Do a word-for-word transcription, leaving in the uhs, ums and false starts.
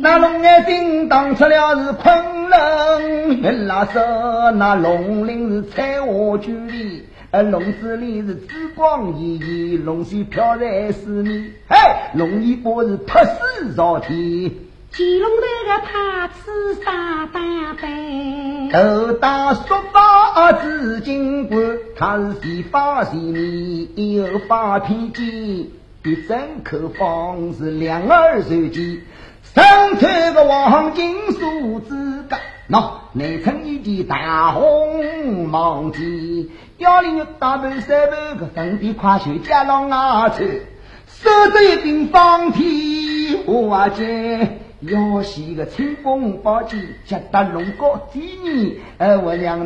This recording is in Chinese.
那龙眼睛当出了是昆仑，原来是那龙鳞是彩花距离，而龙子里是紫光熠熠，龙须飘在四面，嘿，龙尾巴是特丝朝天。 金龙头个怕吃啥大杯， 头大说法紫金冠，他是洗发洗面，有发披肩，一整口方是两耳随机，身穿个黄金数字杆，喏，内衬一件大红毛巾，腰里有大半三半个粉底跨袖加上牙穿，手着一柄方体花剑。要是个清风宝剑，接得龙高几年，而我娘